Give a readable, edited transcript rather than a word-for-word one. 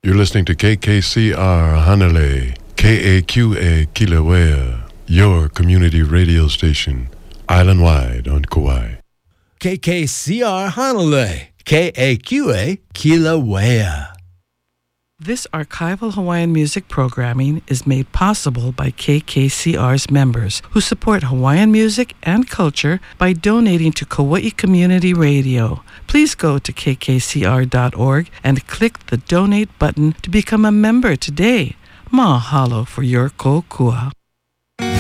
You're listening to KKCR Hanalei, KAQA Kilauea, your community radio station, island-wide on Kauai. KKCR Hanalei, KAQA Kilauea. This archival Hawaiian music programming is made possible by KKCR's members who support Hawaiian music and culture by donating to Kauai Community Radio. Please go to kkcr.org and click the donate button to become a member today. Mahalo for your kokua.